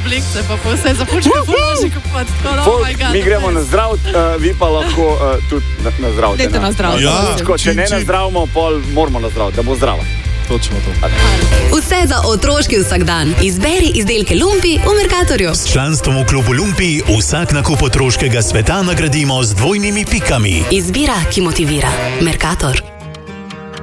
oblikce, pa vse zapučke položi kupati. Mi gremo na zdrav, vi pa lahko tudi na zdrav. Dajte na zdrav. Če ne na zdravimo, pol moramo na zdrav, da bo zdrava. Točno to. Vse za otroški vsakdan. Izberi izdelke Lumpi v Mercatorju. S članstvom v klubu Lumpi vsak nakup otroškega sveta nagradimo z 2 pikami. Izbira, ki motivira. Mercator.